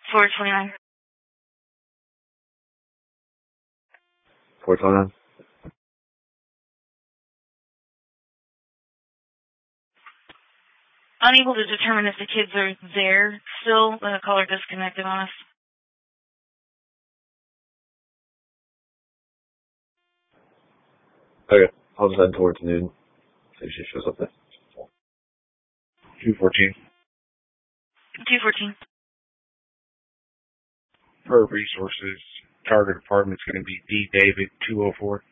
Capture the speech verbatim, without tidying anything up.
four twenty-nine. four twenty-nine. Unable to determine if the kids are there still. The caller disconnected on us. Okay, I'll just head towards noon. See if she shows up there. two fourteen. two fourteen. Per resources, target apartment's going to be D. David, two oh four.